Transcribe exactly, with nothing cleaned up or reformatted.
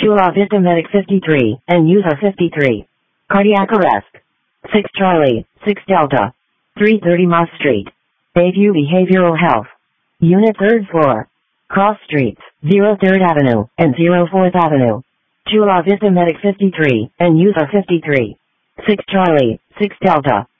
Chula Vista Medic fifty-three, and user fifty-three. Cardiac arrest. six Charlie, six Delta. three thirty Moss Street. Bayview Behavioral Health. Unit third floor. Cross Streets, zero third Avenue, and zero fourth Avenue. Chula Vista Medic fifty-three, and user fifty-three. six Charlie, six Delta.